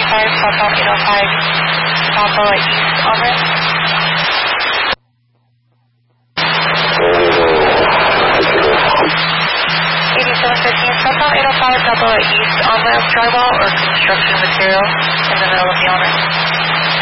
southbound 805 Papa East on ramp. 8715 southbound 805 Papa East on ramp drywall or construction material in the middle of the on ramp.